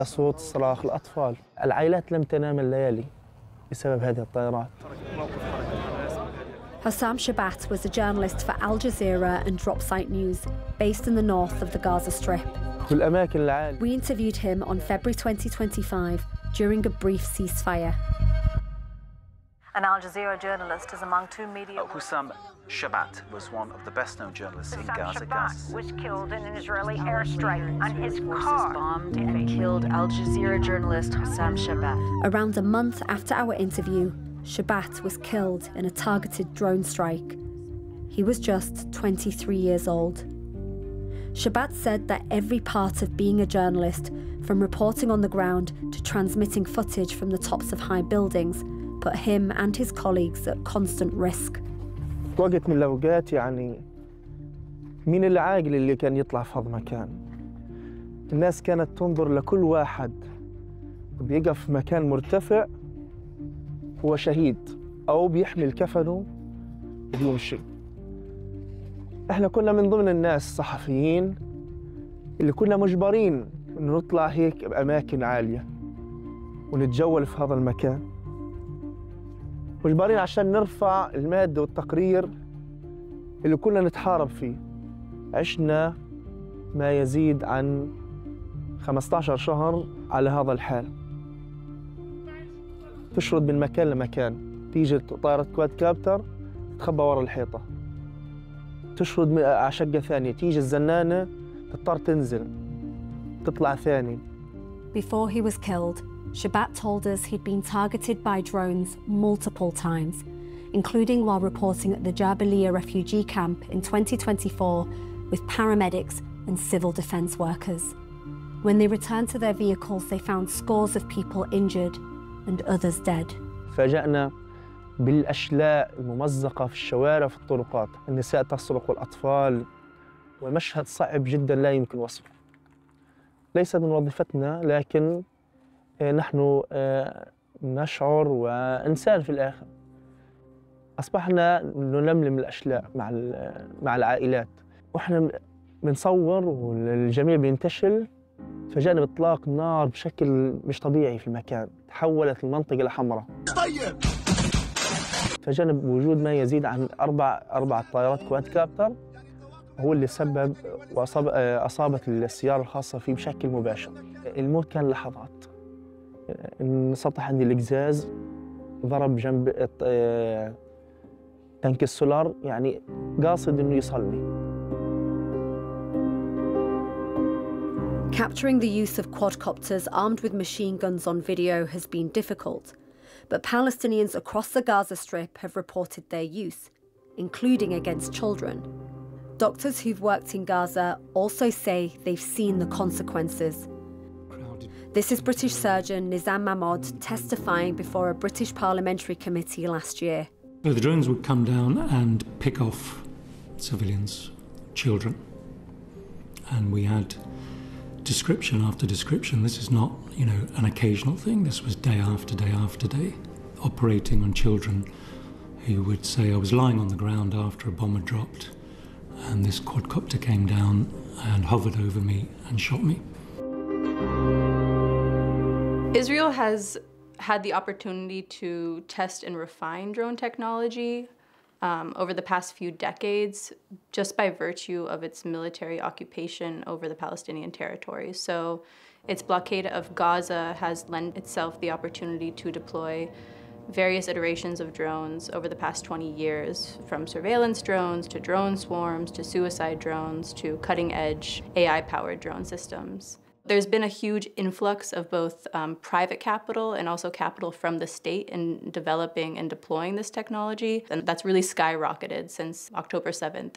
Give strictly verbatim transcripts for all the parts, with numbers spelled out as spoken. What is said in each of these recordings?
صوت صراخ الأطفال. العائلات لم تنام الليالي بسبب هذه الطائرات. Hossam Shabat was a journalist for Al Jazeera and Dropsite News, based in the north of the Gaza Strip. في الأماكن العالية. We interviewed him on February twenty twenty-five during a brief ceasefire. An Al Jazeera journalist is among two media... Uh, Hossam Shabat was one of the best-known journalists in Gaza. Hossam Shabat was killed in an Israeli airstrike, and his car bombed and killed Al Jazeera journalist Hossam Shabat. Around a month after our interview, Shabat was killed in a targeted drone strike. He was just twenty-three years old. Shabat said that every part of being a journalist, from reporting on the ground to transmitting footage from the tops of high buildings, put him and his colleagues at constant risk. وقت من الأوقات يعني مين العاقل اللي كان يطلع في هذا المكان؟ الناس كانت تنظر لكل واحد بيقف في مكان مرتفع هو شهيد أو بيحمل كفنه وبيمشي. إحنا كنا من ضمن الناس الصحفيين اللي كنا مجبرين إنه نطلع هيك بأماكن عالية ونتجول في هذا المكان. مجبرين عشان نرفع المادة والتقرير اللي كنا نتحارب فيه. عشنا ما يزيد عن خمسة عشر شهر على هذا الحال. تشرد من مكان لمكان، تيجي طائرة كواد كابتر تخبى ورا الحيطة. تشرد على شقة ثانية، تيجي الزنانة تضطر تنزل، تطلع ثاني. Before he was killed, Shabat told us he'd been targeted by drones multiple times, including while reporting at the Jabalia refugee camp in twenty twenty-four with paramedics and civil defence workers. When they returned to their vehicles, they found scores of people injured and others dead. فاجأنا بالأشلاء الممزقة في الشوارع في الطرقات، النساء تصرخ والأطفال، ومشهد صعب جدا لا يمكن وصفه. ليس من وظيفتنا لكن نحن نشعر ونسال في الآخر. أصبحنا نلملم الأشلاء مع مع العائلات، وإحنا بنصور والجميع بينتشل. فجأنا بإطلاق نار بشكل مش طبيعي في المكان، تحولت المنطقة لحمراء. طيب. فجأنا بوجود ما يزيد عن أربع أربع طائرات كواد كابتر هو اللي سبب وأصاب أصابت السيارة الخاصة فيه بشكل مباشر. الموت كان لحظات. انسطح عندي القزاز، ضرب جنب تنك السولار، يعني قاصد انه يصلي. Capturing the use of quadcopters armed with machine guns on video has been difficult, but Palestinians across the Gaza Strip have reported their use, including against children. Doctors who've worked in Gaza also say they've seen the consequences. This is British surgeon Nizam Mahmoud testifying before a British parliamentary committee last year. So the drones would come down and pick off civilians, children, and we had description after description. This is not, you know, an occasional thing. This was day after day after day, operating on children who would say, I was lying on the ground after a bomb had dropped, and this quadcopter came down and hovered over me and shot me. Israel has had the opportunity to test and refine drone technology um, over the past few decades, just by virtue of its military occupation over the Palestinian territories. So its blockade of Gaza has lent itself the opportunity to deploy various iterations of drones over the past twenty years, from surveillance drones to drone swarms to suicide drones to cutting-edge A I-powered drone systems. There's been a huge influx of both um, private capital and also capital from the state in developing and deploying this technology, and that's really skyrocketed since October seventh.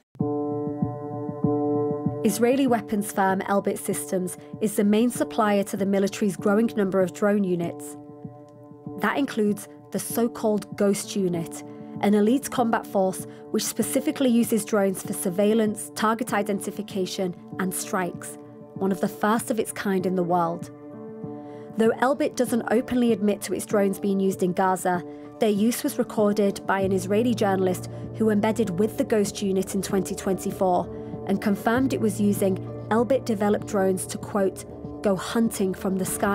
Israeli weapons firm Elbit Systems is the main supplier to the military's growing number of drone units. That includes the so-called Ghost Unit, an elite combat force which specifically uses drones for surveillance, target identification, and strikes, one of the first of its kind in the world. Though Elbit doesn't openly admit to its drones being used in Gaza, their use was recorded by an Israeli journalist who embedded with the Ghost Unit in twenty twenty-four and confirmed it was using Elbit-developed drones to, quote, go hunting from the sky.